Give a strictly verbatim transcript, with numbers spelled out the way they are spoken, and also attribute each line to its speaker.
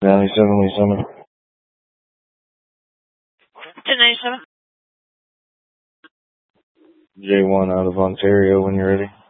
Speaker 1: ninety-seven, Lee Summit.
Speaker 2: ten ninety-seven.
Speaker 1: J one out of Ontario when you're ready.